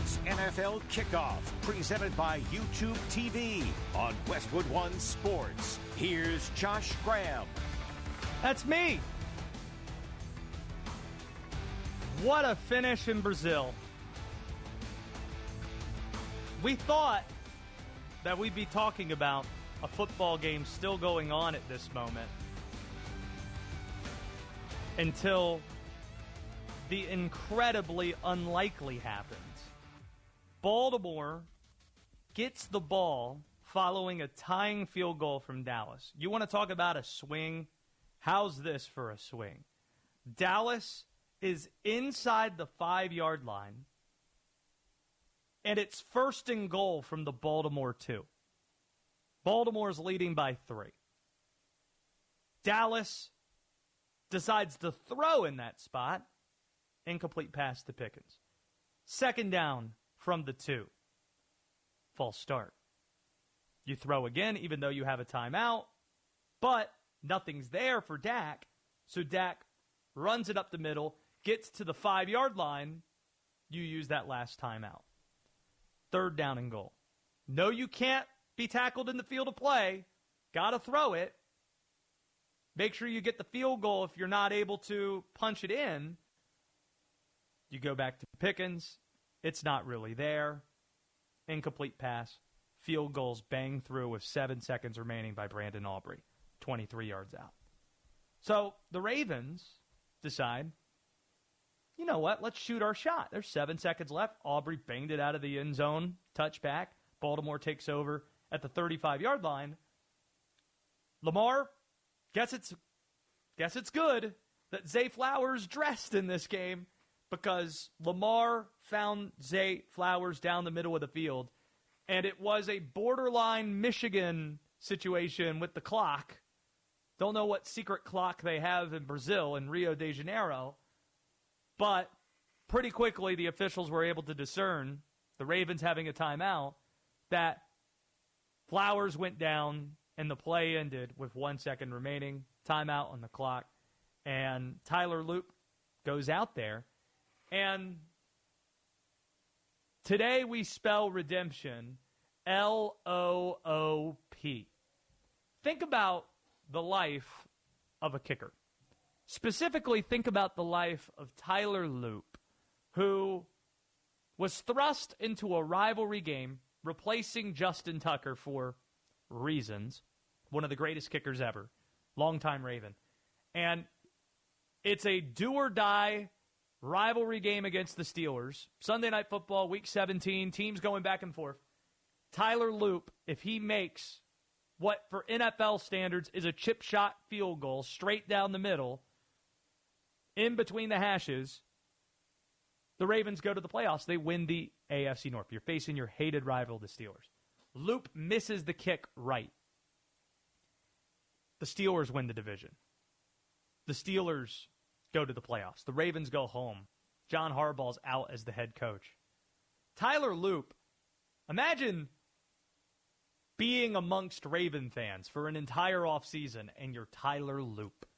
It's NFL Kickoff, presented by YouTube TV on Westwood One Sports. Here's Josh Graham. That's me. What a finish in Brazil. We thought that we'd be talking about a football game still going on at this moment until the incredibly unlikely happens. Baltimore gets the ball following a tying field goal from Dallas. You want to talk about a swing? How's this for a swing? Dallas is inside the 5-yard line, and it's first and goal from the Baltimore 2. Baltimore's leading by 3. Dallas decides to throw in that spot. Incomplete pass to Pickens. Second down from the 2. False start. You throw again, even though you have a timeout, but nothing's there for Dak, so Dak runs it up the middle, gets to the 5-yard line, you use that last timeout. Third down and goal. No, you can't be tackled in the field of play. Got to throw it. Make sure you get the field goal if you're not able to punch it in. You go back to Pickens. It's not really there. Incomplete pass. Field goals bang through with 7 seconds remaining by Brandon Aubrey. 23 yards out. So the Ravens decide, you know what? Let's shoot our shot. There's 7 seconds left. Aubrey banged it out of the end zone. Touchback. Baltimore takes over at the 35-yard line. Lamar, guess it's good that Zay Flowers dressed in this game, because Lamar found Zay Flowers down the middle of the field, and it was a borderline Michigan situation with the clock. Don't know what secret clock they have in Brazil, in Rio de Janeiro, but pretty quickly the officials were able to discern, the Ravens having a timeout, that Flowers went down and the play ended with 1 second remaining, timeout on the clock, and Tyler Loop goes out there. And today we spell redemption L-O-O-P. Think about the life of a kicker. Specifically, think about the life of Tyler Loop, who was thrust into a rivalry game, replacing Justin Tucker for reasons. One of the greatest kickers ever. Longtime Raven. And it's a do-or-die rivalry game against the Steelers. Sunday Night Football, Week 17, teams going back and forth. Tyler Loop, if he makes what for NFL standards is a chip shot field goal straight down the middle, in between the hashes, the Ravens go to the playoffs. They win the AFC North. You're facing your hated rival, the Steelers. Loop misses the kick right. The Steelers win the division. The Steelers go to the playoffs. The Ravens go home. John Harbaugh's out as the head coach. Tyler Loop, imagine being amongst Raven fans for an entire offseason and you're Tyler Loop.